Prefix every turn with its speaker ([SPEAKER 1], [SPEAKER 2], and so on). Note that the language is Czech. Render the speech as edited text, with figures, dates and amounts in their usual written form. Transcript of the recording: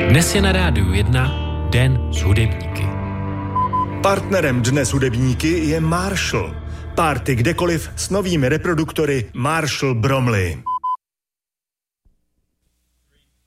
[SPEAKER 1] Dnes je na Rádiu 1 Den s hudebníky.
[SPEAKER 2] Partnerem Dne s hudebníky je Marshall. Party kdekoliv s novými reproduktory Marshall Bromley.